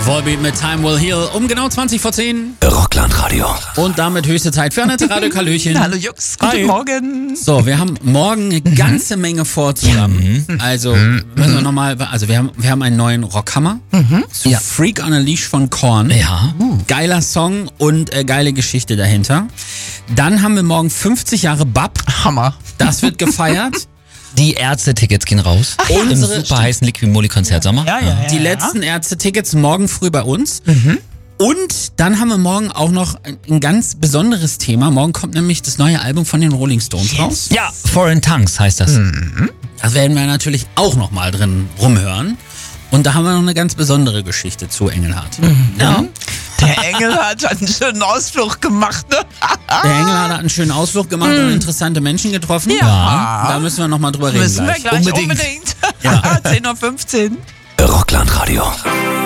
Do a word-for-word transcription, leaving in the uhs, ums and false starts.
Volbeat mit Time Will Heal um genau zwanzig vor zehn. Rockland Radio. Und damit höchste Zeit für Annette Radio Kalöchen. Hallo Jungs, guten Hi. Morgen. So, wir haben morgen eine ganze Menge vor zusammen. Also, müssen wir nochmal, also wir haben, wir haben einen neuen Rockhammer. Zu Ja. Freak on a Leash von Korn. Ja. Geiler Song und äh, geile Geschichte dahinter. Dann haben wir morgen fünfzig Jahre B A P. Hammer. Das wird gefeiert. Die Ärzte-Tickets gehen raus. ja. Im Unsere- super heißen Liquimoli-Konzert Sommer. Ja, ja, ja. Die ja. letzten Ärzte-Tickets morgen früh bei uns. Und dann haben wir morgen auch noch ein, ein ganz besonderes Thema. Morgen kommt nämlich das neue Album von den Rolling Stones raus. Ja, Foreign Tongues heißt das. Das werden wir natürlich auch noch mal drin rumhören. Und da haben wir noch eine ganz besondere Geschichte zu Engelhardt. Ja. Der Engel hat einen schönen Ausflug gemacht, ne? Der Engelhardt hat einen schönen Ausflug gemacht und interessante Menschen getroffen. Ja. Da müssen wir noch mal drüber reden Müssen wir gleich. gleich Unbedingt. unbedingt. Ja. zehn Uhr fünfzehn. Rockland Radio.